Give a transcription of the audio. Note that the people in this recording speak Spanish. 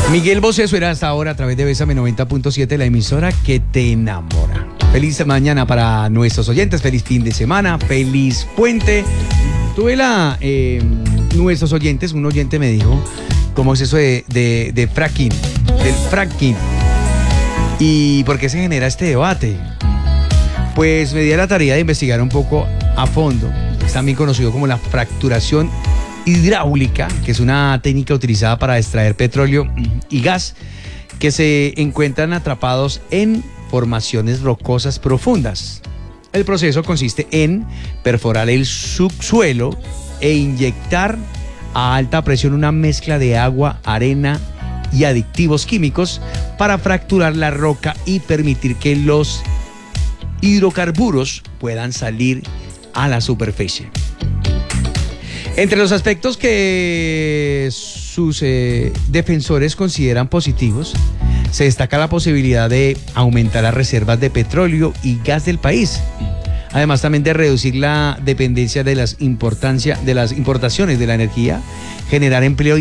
Miguel Bosé suena hasta ahora a través de Bésame 90.7, la emisora que te enamora. Feliz mañana para nuestros oyentes, feliz fin de semana, feliz puente. Nuestros oyentes, un oyente me dijo, ¿cómo es eso de fracking? Del fracking. ¿Y por qué se genera este debate? Pues me di a la tarea de investigar un poco a fondo. Es también conocido como la fracturación hidráulica, que es una técnica utilizada para extraer petróleo y gas que se encuentran atrapados en formaciones rocosas profundas. El proceso consiste en perforar el subsuelo e inyectar a alta presión una mezcla de agua, arena y aditivos químicos para fracturar la roca y permitir que los hidrocarburos puedan salir a la superficie. Entre los aspectos que sus defensores consideran positivos, se destaca la posibilidad de aumentar las reservas de petróleo y gas del país. Además, también de reducir la dependencia de las importaciones de la energía, generar empleo